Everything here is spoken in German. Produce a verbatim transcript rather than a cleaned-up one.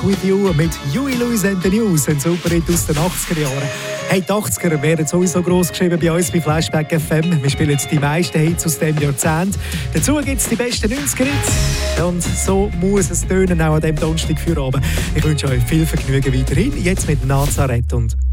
With You mit Huey Lewis and the News, ein super Hit aus den achtziger Jahren. Hey, die achtziger werden sowieso gross geschrieben bei uns bei Flashback F M. Wir spielen jetzt die meisten Hits aus diesem Jahrzehnt. Dazu gibt es die besten neunziger Hits. Und so muss es tönen, auch an diesem Donnerstag für Abend. Ich wünsche euch viel Vergnügen weiterhin. Jetzt mit Nazareth und